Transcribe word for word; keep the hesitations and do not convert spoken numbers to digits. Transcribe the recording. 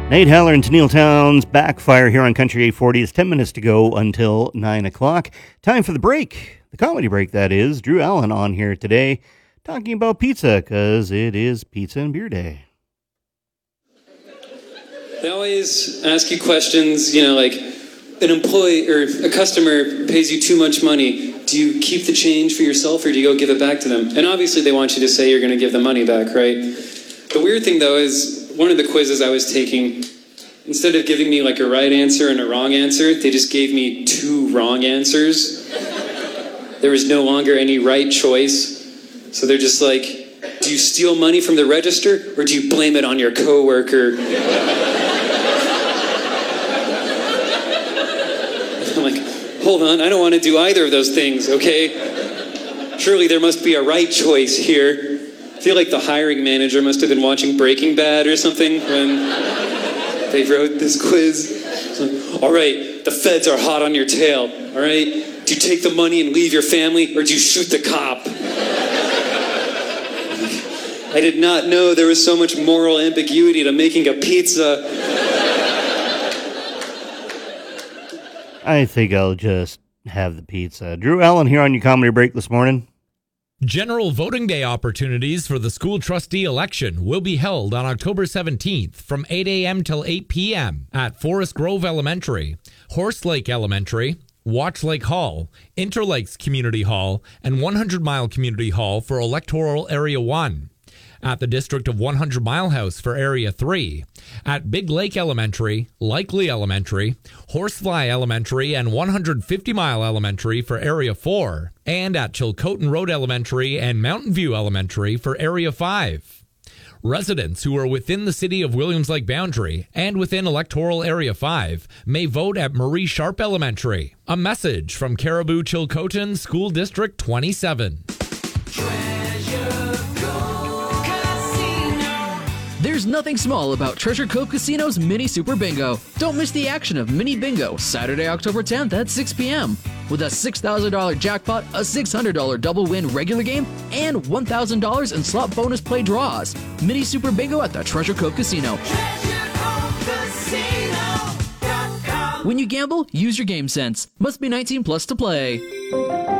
Nate Haller and Tennille Towns Backfire here on Country eight forty. It's ten minutes to go until nine o'clock. Time for the break. The comedy break, that is. Drew Allen on here today talking about pizza because it is Pizza and Beer Day. They always ask you questions, you know, like an employee or a customer pays you too much money. Do you keep the change for yourself or do you go give it back to them? And obviously they want you to say you're going to give the money back, right? The weird thing, though, is one of the quizzes I was taking, instead of giving me like a right answer and a wrong answer, they just gave me two wrong answers. There was no longer any right choice. So they're just like, do you steal money from the register or do you blame it on your coworker? I'm like, hold on, I don't want to do either of those things, okay? Surely there must be a right choice here. I feel like the hiring manager must have been watching Breaking Bad or something when they wrote this quiz. It's like, all right, the feds are hot on your tail, all right? Do you take the money and leave your family, or do you shoot the cop? I did not know there was so much moral ambiguity to making a pizza. I think I'll just have the pizza. Drew Allen here on your comedy break this morning. General voting day opportunities for the school trustee election will be held on October seventeenth from eight a.m. till eight p.m. at Forest Grove Elementary, Horse Lake Elementary, Watch Lake Hall, Interlakes Community Hall, and one hundred mile Community Hall for Electoral Area one. At the District of one hundred mile House for Area three, at Big Lake Elementary, Likely Elementary, Horsefly Elementary, and one hundred fifty mile Elementary for Area four, and at Chilcotin Road Elementary and Mountain View Elementary for Area five. Residents who are within the City of Williams Lake boundary and within Electoral Area five may vote at Marie Sharp Elementary. A message from Caribou Chilcotin School District twenty-seven. There's nothing small about Treasure Cove Casino's Mini Super Bingo. Don't miss the action of Mini Bingo, Saturday, October tenth at six p.m. with a six thousand dollars jackpot, a six hundred dollars double win regular game, and one thousand dollars in slot bonus play draws. Mini Super Bingo at the Treasure Cove Casino. Treasure Cove Casino dot com. When you gamble, use your game sense. Must be nineteen plus to play.